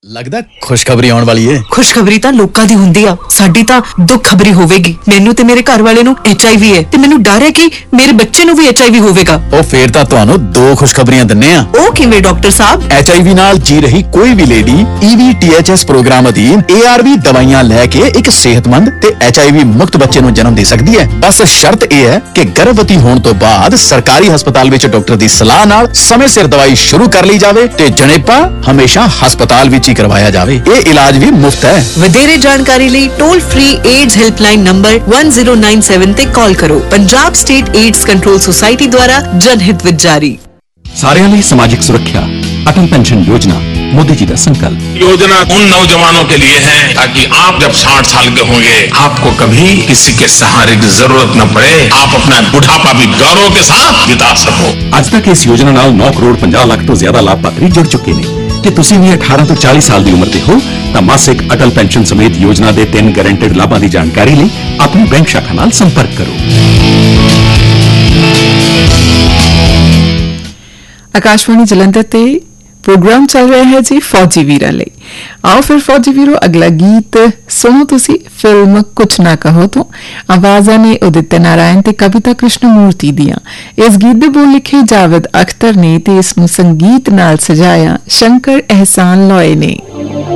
लगदा खुशखबरी आने वाली है। खुशखबरी ਤਾਂ ਲੋਕਾਂ ਦੀ ਹੁੰਦੀ ਆ, ਸਾਡੀ ਤਾਂ ਦੁੱਖ ਖਬਰੀ ਹੋਵੇਗੀ। ਮੈਨੂੰ ਤੇ ਮੇਰੇ ਘਰ ਵਾਲੇ ਨੂੰ HIV ਹੈ ਤੇ ਮੈਨੂੰ ਡਰ ਹੈ ਕਿ ਮੇਰੇ ਬੱਚੇ ਨੂੰ ਵੀ HIV ਹੋਵੇਗਾ। ਉਹ ਫੇਰ ਤਾਂ ਤੁਹਾਨੂੰ ਦੋ ਖੁਸ਼ਖਬਰੀਆਂ ਦਿੰਨੇ ਆ। ਉਹ ਕਿਵੇਂ ਡਾਕਟਰ ਸਾਹਿਬ? HIV ਨਾਲ ਜੀ ਰਹੀ ਕੋਈ ਵੀ ਲੇਡੀ EVTHS ਪ੍ਰੋਗਰਾਮ ਅਧੀਨ ARV ਦਵਾਈਆਂ ਲੈ ਕੇ ਇੱਕ ਸਿਹਤਮੰਦ ਤੇ HIV ਮੁਕਤ ਬੱਚੇ ਨੂੰ ਜਨਮ ਦੇ ਸਕਦੀ ਹੈ। ਬਸ ਸ਼ਰਤ ਇਹ ਹੈ ਕਿ ਗਰਭਵਤੀ ਹੋਣ ਤੋਂ ਬਾਅਦ ਸਰਕਾਰੀ ਹਸਪਤਾਲ ਵਿੱਚ ਡਾਕਟਰ ਦੀ ਸਲਾਹ ਨਾਲ ਸਮੇਂ ਸਿਰ ਦਵਾਈ ਸ਼ੁਰੂ ਕਰ ਲਈ ਜਾਵੇ ਤੇ ਜਣੇਪਾ ਹਮੇਸ਼ਾ ਹਸਪਤਾਲ ਵਿੱਚ ਹੀ ਕਰਵਾਇਆ ਜਾਵੇ। ਇਹ ਇਲਾਜ ਵੀ ਮੁਫਤ ਹੈ। ਵਧੇਰੇ ਜਾਣਕਾਰੀ ਲਈ toll free AIDS helpline number 1097 ਤੇ ਕਾਲ ਕਰੋ। Punjab state AIDS control society ਦੁਆਰਾ ਜਨਹਿਤ ਵਿੱਚ ਜਾਰੀ। सारियां लिए सामाजिक सुरक्षा अटल पेंशन योजना मोदी जी का संकल्प। योजना उन नौजवानों के लिए है ताकि आप जब 60 साल के होंगे आपको कभी किसी के सहारे की जरूरत न पड़े, आप अपना बुढ़ापा भी गौरव के साथ बिता सको। आज तक इस योजना नाल 9 करोड़ 50 लाख तो ज्यादा लाभपात्री जुड़ चुके हैं। कि तुसी भी 18 तो 40 साल की उम्र के हो तो मासिक अटल पेंशन समेत योजना के 3 गारंटेड लाभां की जानकारी लिए अपनी बैंक शाखा नाल संपर्क करो। आकाशवाणी जलंधर ते प्रोग्राम चल रहा है जी फौजी वीरां लई। आओ फिर फौजी वीरो अगला गीत सुनो तुसी फिल्म कुछ ना कहो तो। आवाज़ां ने उदित नारायण ते कविता कृष्णमूर्ति दियां। इस गीत दे बोल लिखे जावेद अख्तर ने ते इस नूं संगीत नाल सजाया शंकर एहसान लॉय ने।